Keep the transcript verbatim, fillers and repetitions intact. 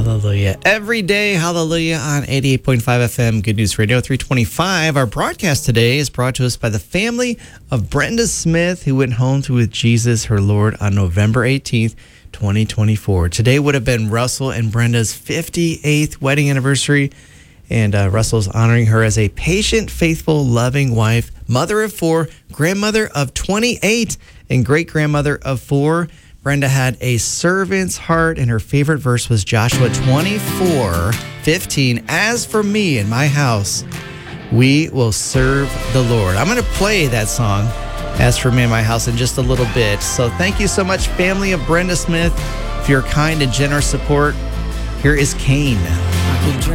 Hallelujah. Every day, hallelujah, on eighty-eight point five F M, Good News Radio three twenty-five. Our broadcast today is brought to us by the family of Brenda Smith, who went home to with Jesus, her Lord, on November eighteenth, twenty twenty-four. Today would have been Russell and Brenda's fifty-eighth wedding anniversary, and uh, Russell's honoring her as a patient, faithful, loving wife, mother of four, grandmother of twenty-eight, and great-grandmother of four. Brenda had a servant's heart, and her favorite verse was Joshua twenty-four fifteen. As for me and my house, we will serve the Lord. I'm going to play that song, As for me and my house, in just a little bit. So thank you so much, family of Brenda Smith, for your kind and generous support. Here is Cain.